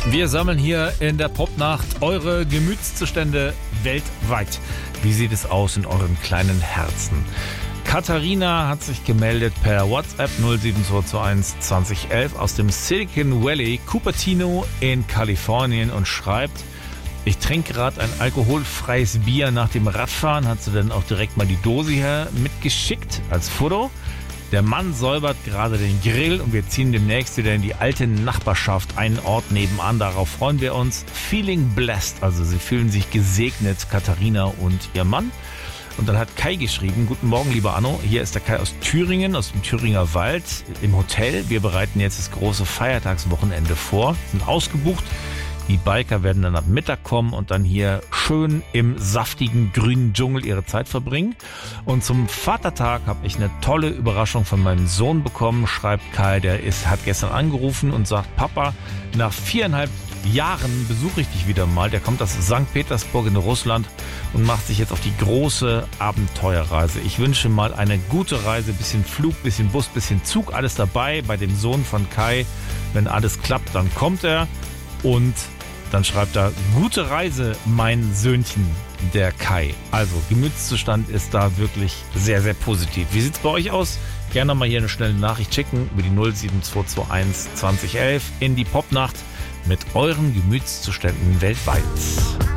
Wir sammeln hier in der Popnacht eure Gemütszustände weltweit. Wie sieht es aus in euren kleinen Herzen? Katharina hat sich gemeldet per WhatsApp 07221 2011 aus dem Silicon Valley, Cupertino in Kalifornien und schreibt: Ich trinke gerade ein alkoholfreies Bier nach dem Radfahren. Hat sie dann auch direkt mal die Dose hier mitgeschickt als Foto. Der Mann säubert gerade den Grill und wir ziehen demnächst wieder in die alte Nachbarschaft, einen Ort nebenan. Darauf freuen wir uns. Feeling blessed, also sie fühlen sich gesegnet, Katharina und ihr Mann. Und dann hat Kai geschrieben: Guten Morgen, lieber Anno. Hier ist der Kai aus Thüringen, aus dem Thüringer Wald im Hotel. Wir bereiten jetzt das große Feiertagswochenende vor, sind ausgebucht. Die Biker werden dann ab Mittag kommen und dann hier schön im saftigen grünen Dschungel ihre Zeit verbringen. Und zum Vatertag habe ich eine tolle Überraschung von meinem Sohn bekommen, schreibt Kai. Hat gestern angerufen und sagt: Papa, nach 4,5 Jahren besuche ich dich wieder mal. Der kommt aus St. Petersburg in Russland und macht sich jetzt auf die große Abenteuerreise. Ich wünsche mal eine gute Reise, bisschen Flug, bisschen Bus, bisschen Zug, alles dabei bei dem Sohn von Kai. Wenn alles klappt, dann kommt er. Und dann schreibt er: Gute Reise, mein Söhnchen, der Kai. Also Gemütszustand ist da wirklich sehr, sehr positiv. Wie sieht's bei euch aus? Gerne mal hier eine schnelle Nachricht schicken über die 07221 2011 in die Popnacht mit euren Gemütszuständen weltweit.